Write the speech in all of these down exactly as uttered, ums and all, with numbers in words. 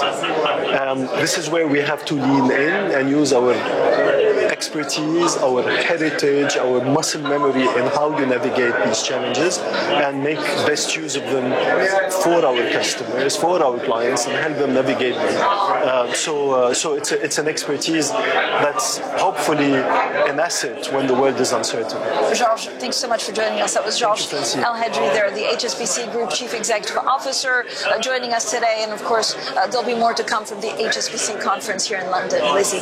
Um, this is where we have to lean in and use our expertise, our heritage, our muscle memory in how you navigate these challenges and make best use of them for our customers, for our clients, and help them navigate them. Uh, so, uh, so it's a, it's an expertise that's hopefully an asset when the world is uncertain. Georges, thanks so much for joining us. That was Georges Elhedery there, the H S B C Group Chief Executive Officer, uh, joining us today. And of course, uh, there'll be more to come from the H S B C conference here in London. Lizzie.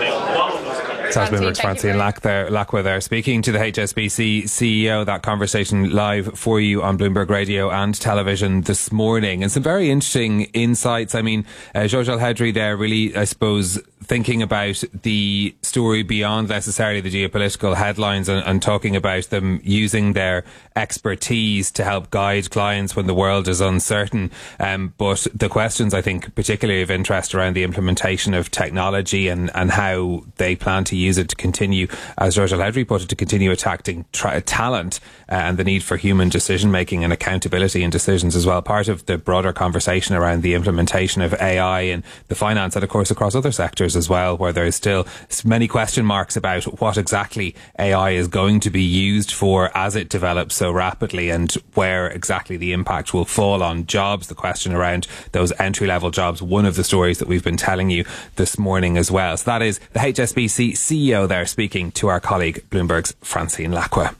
South Bloomberg's Francine Lacqua there, speaking to the H S B C C E O. That conversation live for you on Bloomberg Radio and television this morning. And some very interesting insights. I mean, uh, Georges Elhedery there really, I suppose, thinking about the story beyond necessarily the geopolitical headlines and, and talking about them using their expertise to help guide clients when the world is uncertain. Um, but the questions, I think, particularly of interest around the implementation of technology and, and how they plan to use it to continue, as Georges Elhedery put it, to continue attracting tra- talent uh, and the need for human decision making and accountability in decisions as well. Part of the broader conversation around the implementation of A I in the finance and, of course, across other sectors as well, where there is still many question marks about what exactly A I is going to be used for as it develops so rapidly and where exactly the impact will fall on jobs. The question around those entry-level jobs, one of the stories that we've been telling you this morning as well. So that is the H S B C C E O there speaking to our colleague Bloomberg's Francine Lacqua.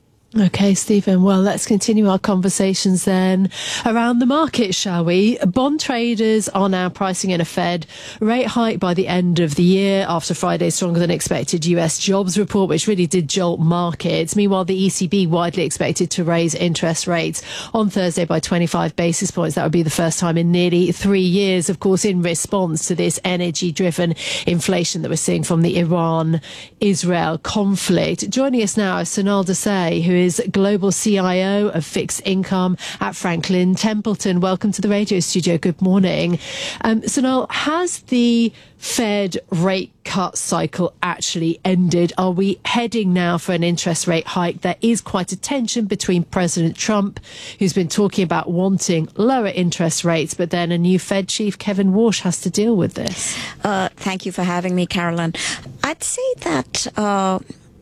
OK, Stephen. Well, let's continue our conversations then around the market, shall we? Bond traders are now pricing in a Fed rate hike by the end of the year after Friday's stronger than expected U S jobs report, which really did jolt markets. Meanwhile, the E C B widely expected to raise interest rates on Thursday by twenty-five basis points. That would be the first time in nearly three years, of course, in response to this energy-driven inflation that we're seeing from the Iran-Israel conflict. Joining us now is Sonal Desai, who is is Global C I O of Fixed Income at Franklin Templeton. Welcome to the radio studio. Good morning. Um, Sonal, has the Fed rate cut cycle actually ended? Are we heading now for an interest rate hike? There is quite a tension between President Trump, who's been talking about wanting lower interest rates, but then a new Fed chief, Kevin Warsh, has to deal with this. Uh, thank you for having me, Carolyn. I'd say that Uh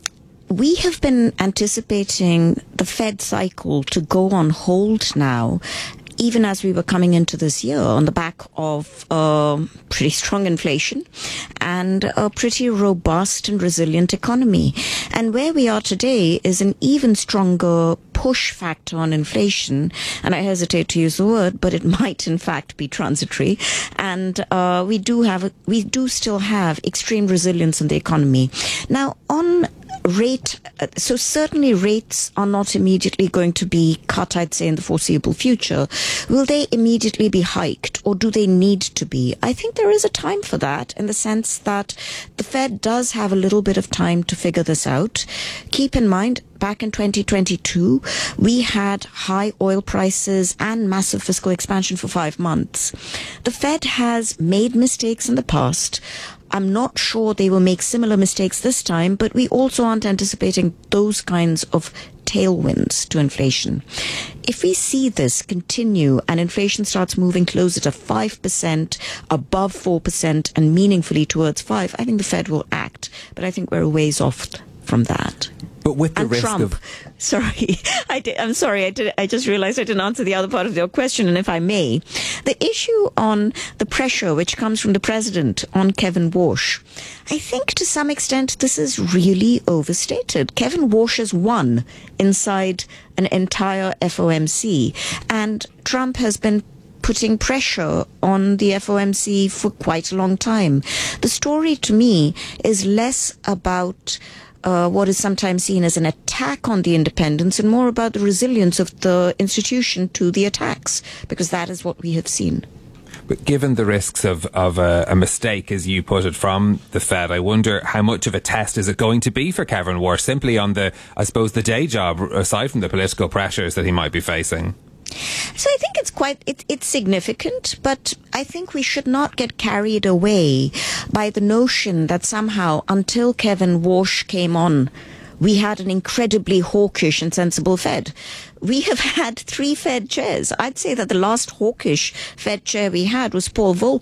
we have been anticipating the Fed cycle to go on hold now, even as we were coming into this year, on the back of uh, pretty strong inflation and a pretty robust and resilient economy. And where we are today is an even stronger push factor on inflation, and I hesitate to use the word, but it might in fact be transitory. And uh, we do have, a, we do still have extreme resilience in the economy. Now, on rate, so certainly rates are not immediately going to be cut, I'd say, in the foreseeable future. Will they immediately be hiked, or do they need to be? I think there is a time for that, in the sense that the Fed does have a little bit of time to figure this out. Keep in mind, back in twenty twenty-two, we had high oil prices and massive fiscal expansion for five months. The Fed has made mistakes in the past. I'm not sure they will make similar mistakes this time, but we also aren't anticipating those kinds of tailwinds to inflation. If we see this continue and inflation starts moving closer to five percent, above four percent, and meaningfully towards five, I think the Fed will act. But I think we're a ways off from that. But with the and risk Trump, of... Sorry, I did, I'm sorry, I, did, I just realized I didn't answer the other part of your question, and if I may, the issue on the pressure which comes from the president on Kevin Warsh, I think to some extent this is really overstated. Kevin Warsh has won inside an entire F O M C, and Trump has been putting pressure on the F O M C for quite a long time. The story to me is less about Uh, what is sometimes seen as an attack on the independence, and more about the resilience of the institution to the attacks, because that is what we have seen. But given the risks of, of a, a mistake, as you put it, from the Fed, I wonder how much of a test is it going to be for Kevin Warsh, simply on the, I suppose, the day job, aside from the political pressures that he might be facing? So I think it's quite, it, it's significant, but I think we should not get carried away by the notion that somehow, until Kevin Warsh came on, we had an incredibly hawkish and sensible Fed. We have had three Fed chairs. I'd say that the last hawkish Fed chair we had was Paul Volcker.